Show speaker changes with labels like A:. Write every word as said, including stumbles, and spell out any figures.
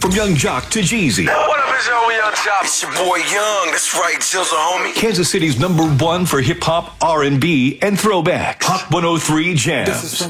A: From Young Jock to Jeezy.
B: What up, it's your Young Jock? It's your boy Young. That's right, Zilza, homie.
A: Kansas City's number one for hip hop, R and B, and throwbacks. Hot one oh three Jams.